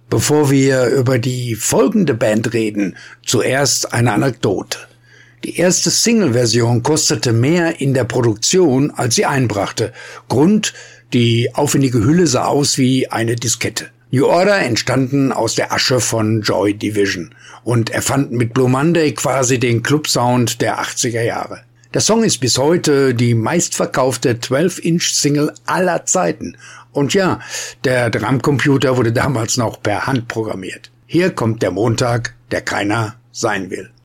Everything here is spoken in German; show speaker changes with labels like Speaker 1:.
Speaker 1: Bevor wir über die folgende Band reden, zuerst eine Anekdote. Die erste Single-Version kostete mehr in der Produktion, als sie einbrachte. Grund: die aufwendige Hülle sah aus wie eine Diskette. New Order entstanden aus der Asche von Joy Division und erfanden mit Blue Monday quasi den Club-Sound der 80er Jahre. Der Song ist bis heute die meistverkaufte 12-Inch-Single aller Zeiten. Und ja, der Drumcomputer wurde damals noch per Hand programmiert. Hier kommt der Montag, der keiner sein will.